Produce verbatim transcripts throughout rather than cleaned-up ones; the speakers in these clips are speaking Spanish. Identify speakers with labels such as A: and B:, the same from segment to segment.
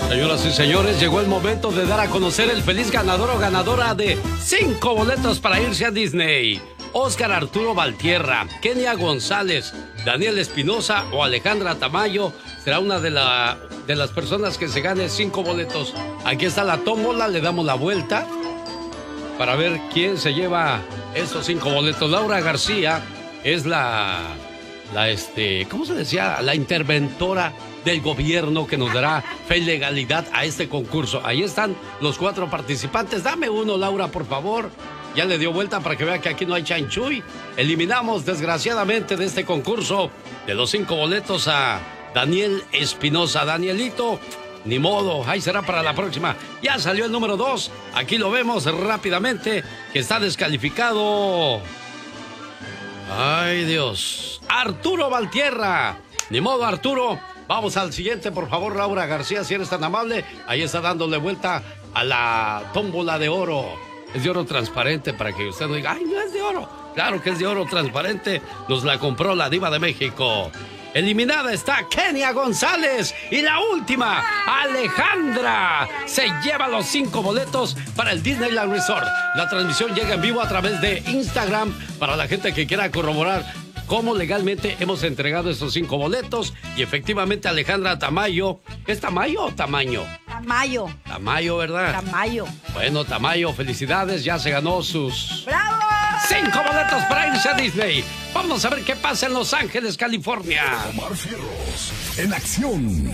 A: Señoras y señores, llegó el momento de dar a conocer el feliz ganador o ganadora de cinco boletos para irse a Disney. Óscar Arturo Valtierra, Kenia González, Daniel Espinosa o Alejandra Tamayo será una de, la, de las personas que se gane cinco boletos. Aquí está la tómbola, le damos la vuelta para ver quién se lleva esos cinco boletos. Laura García es la, la este, ¿cómo se decía? La interventora del gobierno que nos dará fe y legalidad a este concurso. Ahí están los cuatro participantes. Dame uno, Laura, por favor. Ya le dio vuelta para que vea que aquí no hay chanchuy. Eliminamos, desgraciadamente, de este concurso de los cinco boletos a Daniel Espinosa. Danielito, ni modo, ahí será para la próxima. Ya salió el número dos. Aquí lo vemos rápidamente, que está descalificado. Ay, Dios. Arturo Valtierra. Ni modo, Arturo. Vamos al siguiente, por favor, Laura García, si eres tan amable. Ahí está dándole vuelta a la tómbola de oro. Es de oro transparente para que usted no diga, ay, no es de oro. Claro que es de oro transparente. Nos la compró la Diva de México. Eliminada está Kenia González. Y la última, Alejandra. Se lleva los cinco boletos para el Disneyland Resort. La transmisión llega en vivo a través de Instagram para la gente que quiera corroborar cómo legalmente hemos entregado estos cinco boletos. Y efectivamente Alejandra Tamayo, ¿es Tamayo o Tamaño?
B: Tamayo.
A: Tamayo, ¿verdad?
B: Tamayo.
A: Bueno, Tamayo, felicidades, ya se ganó sus...
B: ¡Bravo!
A: Cinco boletos para irse a Disney. Vamos a ver qué pasa en Los Ángeles, California.
C: Omar Fierros, en acción.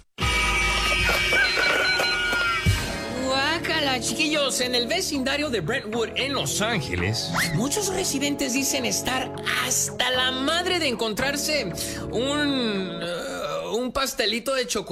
D: Guácala, chiquillos, en el vecindario de Brentwood, en Los Ángeles, muchos residentes dicen estar hasta la madre de encontrarse un, uh, un pastelito de chocolate